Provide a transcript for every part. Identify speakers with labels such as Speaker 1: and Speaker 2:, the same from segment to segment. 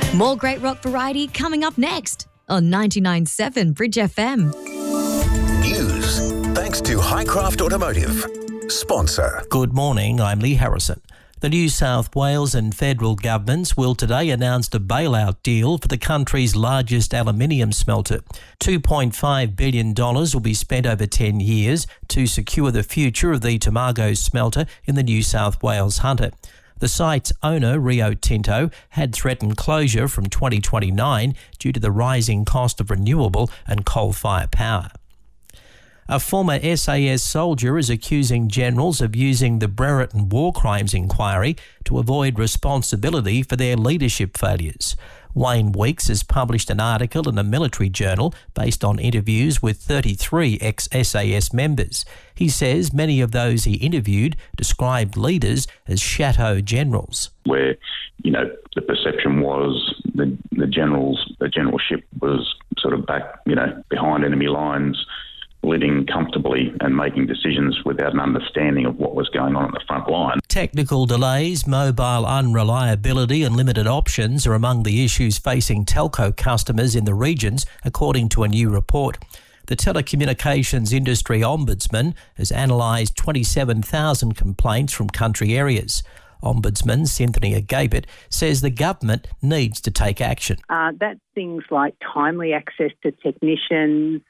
Speaker 1: More great rock variety coming up next on 99.7 Bridge FM.
Speaker 2: News thanks to Highcraft Automotive. Sponsor.
Speaker 3: Good morning, I'm Lee Harrison. The New South Wales and federal governments will today announce a bailout deal for the country's largest aluminium smelter. $2.5 billion will be spent over 10 years to secure the future of the Tomago smelter in the New South Wales Hunter. The site's owner, Rio Tinto, had threatened closure from 2029 due to the rising cost of renewable and coal-fired power. A former SAS soldier is accusing generals of using the Brereton War Crimes Inquiry to avoid responsibility for their leadership failures. Wayne Weeks has published an article in a military journal based on interviews with 33 ex-SAS members. He says many of those he interviewed described leaders as chateau generals.
Speaker 4: Where, the perception was the generalship was sort of back, behind enemy lines, living comfortably and making decisions without an understanding of what was going on at the front line.
Speaker 3: Technical delays, mobile unreliability and limited options are among the issues facing telco customers in the regions, according to a new report. The Telecommunications Industry Ombudsman has analysed 27,000 complaints from country areas. Ombudsman Cynthia Gabert says the government needs to take action.
Speaker 5: That's things like timely access to technicians,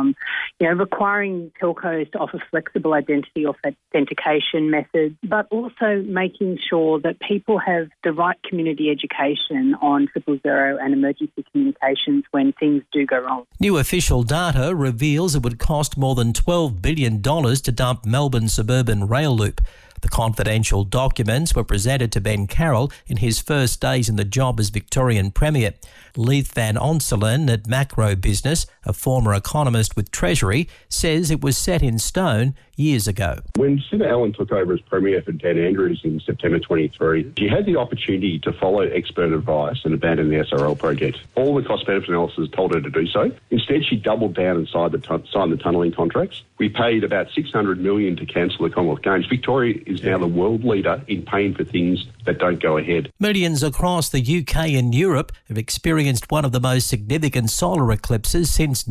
Speaker 5: requiring telcos to offer flexible identity authentication methods, but also making sure that people have the right community education on 000 and emergency communications when things do go wrong.
Speaker 3: New official data reveals it would cost more than $12 billion to dump Melbourne suburban rail loop. The confidential documents were presented to Ben Carroll in his first days in the job as Victorian Premier. Leith Van Onselen at Macro Business, a former economist with Treasury, says it was set in stone years ago.
Speaker 6: When Senator Allen took over as Premier for Dan Andrews in September 23, she had the opportunity to follow expert advice and abandon the SRL project. All the cost-benefit analysis told her to do so. Instead, she doubled down and signed the tunnelling contracts. We paid about $600 million to cancel the Commonwealth Games. Victoria is now the world leader in paying for things that don't go ahead.
Speaker 3: Millions across the UK and Europe have experienced one of the most significant solar eclipses since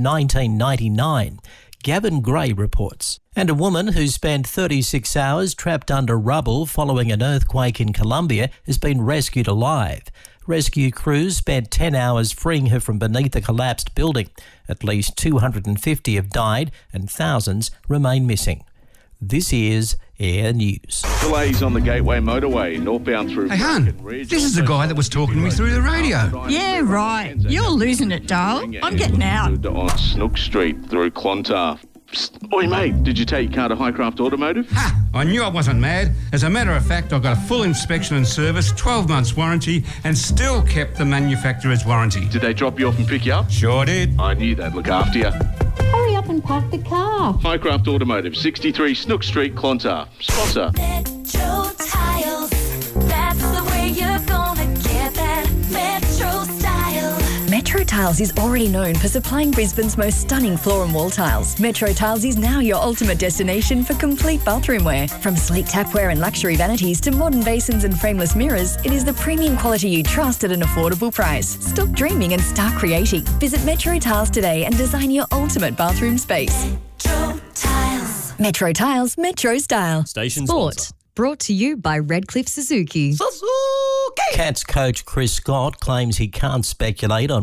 Speaker 3: 1999. Gavin Gray reports. And a woman who spent 36 hours trapped under rubble following an earthquake in Colombia has been rescued alive. Rescue crews spent 10 hours freeing her from beneath a collapsed building. At least 250 have died and thousands remain missing. This is Air News.
Speaker 7: Delays on the Gateway Motorway, northbound through...
Speaker 8: Hey, Hun, this is the guy that was talking to me through the radio.
Speaker 9: Yeah, right. You're losing it, darling. I'm getting out.
Speaker 7: On Snook Street through Clontarf. Psst. Oi, mate, did you take your car to Highcraft Automotive?
Speaker 8: Ha! I knew I wasn't mad. As a matter of fact, I got a full inspection and service, 12 months warranty, and still kept the manufacturer's warranty.
Speaker 7: Did they drop you off and pick you up?
Speaker 8: Sure did.
Speaker 7: I knew they'd look after you.
Speaker 10: Hurry up and park the car.
Speaker 7: Highcraft Automotive, 63 Snook Street, Clontarf. Sponsor.
Speaker 11: Metro Tiles. That's the way you're gonna get that Metro style.
Speaker 1: Metro Tiles is already known for supplying Brisbane's most stunning floor and wall tiles. Metro Tiles is now your ultimate destination for complete bathroom wear. From sleek tapware and luxury vanities to modern basins and frameless mirrors, it is the premium quality you trust at an affordable price. Stop dreaming and start creating. Visit Metro Tiles today and design your ultimate bathroom space.
Speaker 11: Metro Tiles.
Speaker 1: Metro Tiles, Metro Style.
Speaker 3: Station
Speaker 1: Sport.
Speaker 3: sponsor.
Speaker 1: Brought to you by Redcliffe Suzuki.
Speaker 3: Cats coach Chris Scott claims he can't speculate on